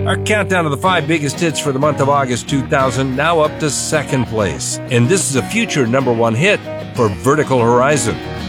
Our countdown of the 5 biggest hits for the month of August 2000, now up to second place. And this is a future number 1 hit for Vertical Horizon.